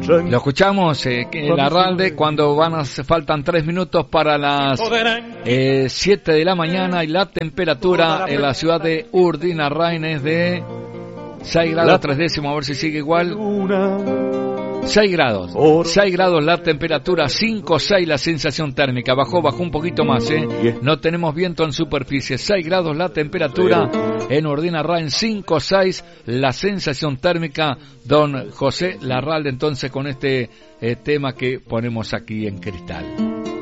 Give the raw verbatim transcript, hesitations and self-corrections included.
Lo escuchamos, eh, Larralde, cuando van a, faltan tres minutos para las eh, siete de la mañana y la temperatura en la ciudad de Urdinarrain es de seis grados tres décimos, a ver si sigue igual. seis grados, seis grados la temperatura, cinco seis la sensación térmica, bajó, bajó un poquito más, ¿eh? No tenemos viento en superficie, seis grados la temperatura en Urdinarrain, cinco seis la sensación térmica, don José Larralde, entonces con este eh, tema que ponemos aquí en Cristal.